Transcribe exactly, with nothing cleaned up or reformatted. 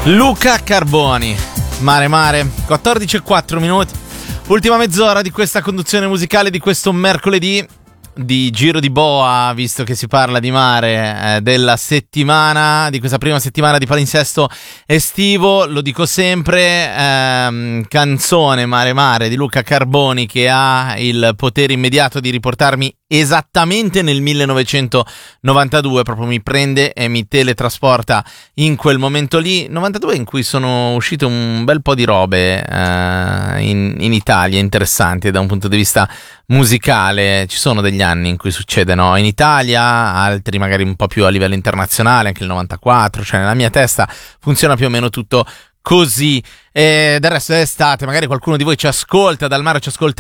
Luca Carboni, Mare Mare, quattordici e quattro minuti, ultima mezz'ora di questa conduzione musicale di questo mercoledì di Giro di Boa, visto che si parla di mare, eh, della settimana, di questa prima settimana di palinsesto estivo. Lo dico sempre, ehm, canzone Mare Mare di Luca Carboni, che ha il potere immediato di riportarmi esattamente nel millenovecentonovantadue, proprio mi prende e mi teletrasporta in quel momento lì, novantadue, in cui sono uscite un bel po' di robe eh, in, in Italia interessanti da un punto di vista musicale. Ci sono degli anni in cui succede, no? In Italia, altri magari un po' più a livello internazionale, anche il novantaquattro, cioè nella mia testa funziona più o meno tutto così. E del resto è estate, magari qualcuno di voi ci ascolta dal mare, ci ascolta